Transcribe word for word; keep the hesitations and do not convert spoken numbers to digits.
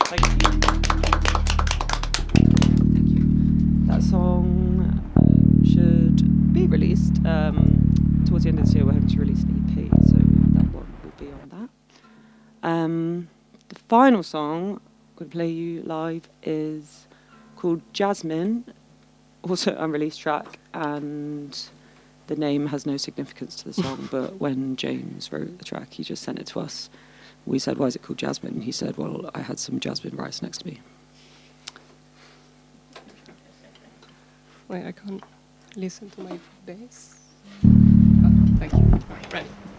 Thank you. Thank you. That song should be released um, towards the end of this year. We're hoping to release an E P, so that one will be on that. Um, the final song I'm going to play you live is called Jasmine, also an unreleased track, and the name has no significance to the song, but when James wrote the track, he just sent it to us. We said, why is it called Jasmine? And he said, well, I had some jasmine rice next to me. Wait, I can't listen to my bass. Oh, thank you. Ready.